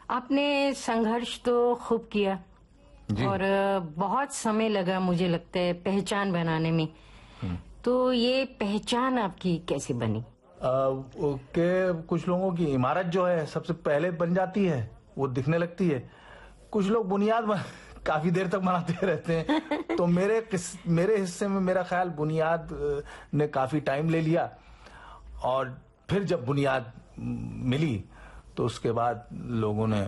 आपने संघर्ष तो खूब किया और बहुत समय लगा मुझे लगता है पहचान बनाने में। तो ये पहचान आपकी कैसे बनी? के कुछ लोगों की इमारत जो है सबसे पहले बन जाती है, वो दिखने लगती है। कुछ लोग बुनियाद काफी देर तक बनाते रहते हैं। तो मेरे हिस्से में मेरा ख्याल बुनियाद ने काफी टाइम ले लिया, और फिर जब बुनियाद मिली तो उसके बाद लोगों ने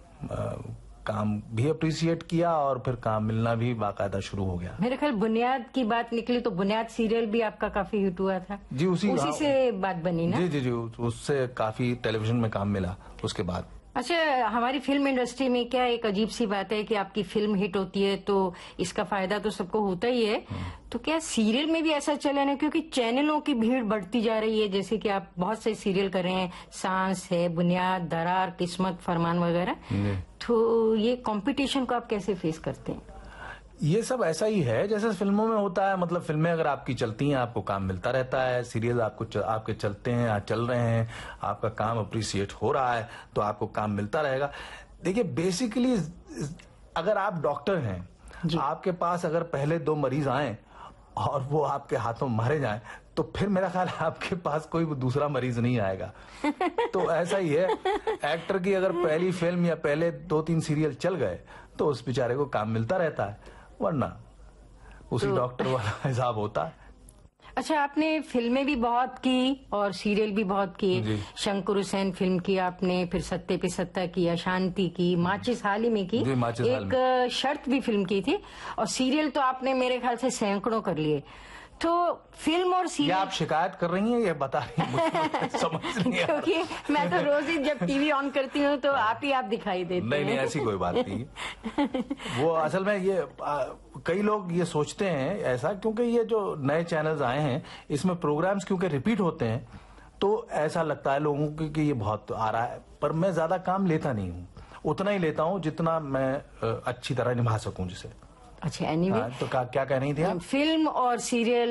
काम भी अप्रिशिएट किया और फिर काम मिलना भी बाकायदा शुरू हो गया। मेरे ख्याल बुनियाद की बात निकली तो बुनियाद सीरियल भी आपका काफी हिट हुआ था। जी, उसी से बात बनी ना? जी, उससे काफी टेलीविजन में काम मिला उसके बाद। अच्छा, हमारी फिल्म इंडस्ट्री में क्या एक अजीब सी बात है कि आपकी फिल्म हिट होती है तो इसका फायदा तो सबको होता ही है। तो क्या सीरियल में भी ऐसा चलन है? क्योंकि चैनलों की भीड़ बढ़ती जा रही है, जैसे कि आप बहुत से सीरियल कर रहे हैं, सांस है, बुनियाद, दरार, किस्मत, फरमान वगैरह। तो ये कंपटीशन को आप कैसे फेस करते हैं? ये सब ऐसा ही है जैसे फिल्मों में होता है। मतलब फिल्में अगर आपकी चलती हैं आपको काम मिलता रहता है, सीरियल आपके चलते हैं, आज चल रहे हैं, आपका काम अप्रिशिएट हो रहा है तो आपको काम मिलता रहेगा। देखिए, बेसिकली अगर आप डॉक्टर हैं, आपके पास अगर पहले 2 मरीज आए और वो आपके हाथों मारे जाएं, तो फिर मेरा ख्याल आपके पास कोई दूसरा मरीज नहीं आएगा। तो ऐसा ही है, एक्टर की अगर पहली फिल्म या पहले 2-3 सीरियल चल गए तो उस बेचारे को काम मिलता रहता है, वरना उसी डॉक्टर वाला हिसाब होता है। अच्छा, आपने फिल्में भी बहुत की और सीरियल भी बहुत किए। शंकर हुसैन फिल्म की आपने, फिर सत्ते पे सत्ता की, अशांति की, माचिस हाल ही में की, एक शर्त भी फिल्म की थी, और सीरियल तो आपने मेरे ख्याल से सैकड़ों कर लिए। तो फिल्म और सीरियल आप शिकायत कर रही हैं या बता रही हैं? समझ नहीं। क्योंकि मैं तो रोज ही जब टीवी ऑन करती हूँ तो आप दिखाई देते हैं। नहीं, ऐसी कोई बात नहीं। वो असल में ये कई लोग ये सोचते हैं ऐसा, क्योंकि ये जो नए चैनल्स आए हैं इसमें प्रोग्राम्स क्योंकि रिपीट होते हैं तो ऐसा लगता है लोगों को कि ये बहुत आ रहा है। पर मैं ज्यादा काम लेता नहीं हूँ, उतना ही लेता हूँ जितना मैं अच्छी तरह निभा सकूं जिसे। अच्छा, एनीवे, तो क्या कह रही थी आप? फिल्म और सीरियल